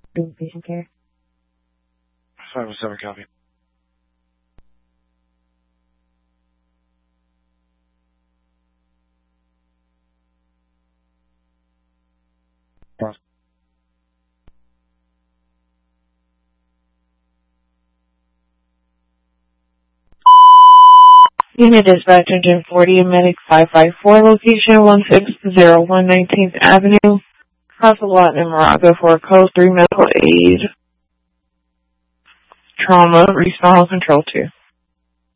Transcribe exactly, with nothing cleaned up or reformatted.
Doing patient care. five oh seven copy. Cross. Unit dispatch engine forty, medic five five four, location one six zero one nineteenth Avenue, Hazelot in Moraga for code three medical aid. Trauma, respawn control two.